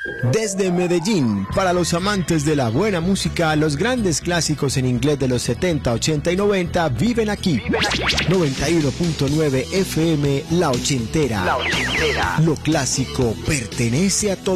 Desde Medellín, para los amantes de la buena música, los grandes clásicos en inglés de los 70, 80 y 90 viven aquí. 91.9 FM La Ochentera. Lo clásico pertenece a todos.